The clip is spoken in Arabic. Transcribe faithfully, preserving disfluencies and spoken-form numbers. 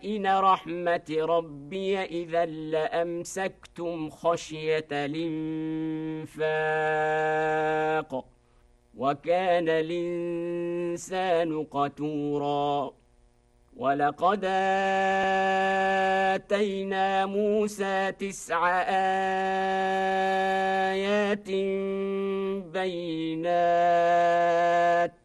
خزائن رحمة ربي إذا لأمسكتم خشية الإنفاق وكان الإنسان قتورا ولقد آتينا موسى تسع آيات بينات